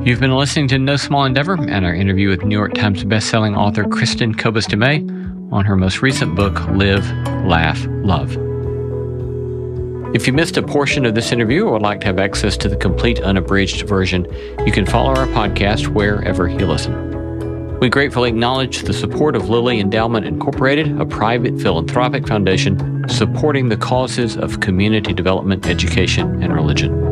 You've been listening to No Small Endeavor and our interview with New York Times bestselling author Kristen Kobus de May on her most recent book, Live, Laugh, Love. If you missed a portion of this interview or would like to have access to the complete unabridged version, you can follow our podcast wherever you listen. We gratefully acknowledge the support of Lilly Endowment Incorporated, a private philanthropic foundation supporting the causes of community development, education, and religion.